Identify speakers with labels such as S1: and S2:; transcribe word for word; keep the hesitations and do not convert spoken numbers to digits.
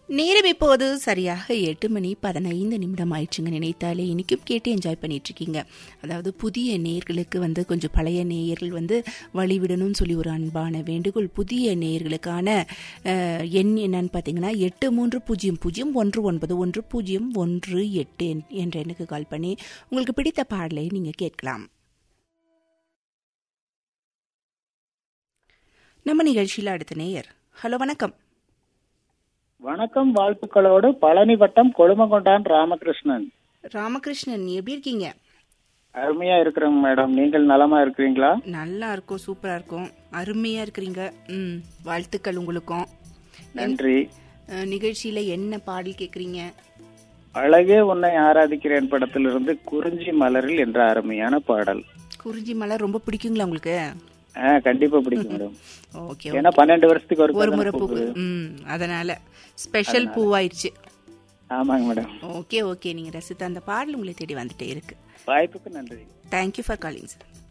S1: நேரம் இப்போது சரியாக எட்டு மணி பதினைந்து நிமிடம் ஆயிடுச்சுங்க. நினைத்தாலே இன்றைக்கும் கேட்டு என்ஜாய் பண்ணிட்டு இருக்கீங்க. அதாவது புதிய நேயர்களுக்கு வந்து கொஞ்சம் பழைய நேயர்கள் வந்து வழிவிடணும்னு சொல்லி ஒரு அன்பான வேண்டுகோள். புதிய நேயர்களுக்கான எண் என்னன்னு பார்த்தீங்கன்னா எட்டு மூன்று பூஜ்ஜியம் பூஜ்ஜியம் ஒன்று ஒன்பது ஒன்று பூஜ்ஜியம் ஒன்று எட்டு என்ற எண்ணுக்கு கால் பண்ணி உங்களுக்கு பிடித்த பாடலை நீங்கள் கேட்கலாம். நம்ம நிகழ்ச்சியில் அடுத்த நேயர். ஹலோ, வணக்கம்.
S2: வணக்கம், வாழ்த்துக்களோடு பழனி வட்டம் கொழுமங்கொண்டான் ராமகிருஷ்ணன்.
S1: ராமகிருஷ்ணன், எப்படி இருக்கீங்க?
S2: அருமையா இருக்கிறேங்க மேடம். நீங்கள் நலமா இருக்கிறீங்களா?
S1: நல்லா இருக்கும், சூப்பரா இருக்கும், அருமையா இருக்கிறீங்க. ம், வாழ்த்துக்கள் உங்களுக்கும்.
S2: நன்றி.
S1: நிகழ்ச்சியில என்ன பாடல் கேக்குறீங்க?
S2: அழகே உன்னை ஆராதிக்கிறேன் படத்திலிருந்து குறிஞ்சி மலரில் என்ற அருமையான பாடல்.
S1: குறிஞ்சி மலர் ரொம்ப பிடிக்குங்களா உங்களுக்கு?
S2: கண்டிப்பா பிடிக்கும் மேடம்.
S1: ஓகே.
S2: ஏன்னா பன்னெண்டு வருஷத்துக்கு
S1: ஒரு முறை பூ, அதனால ஸ்பெஷல் பூவாயிருச்சு.
S2: ஆமாங்க மேடம்.
S1: ஓகே ஓகே, நீங்க ரசித்த அந்த பாடல் உங்களை தேடி வந்துட்டே இருக்கு.
S2: வாய்ப்புக்கு நன்றி.
S1: Thank you for calling sir.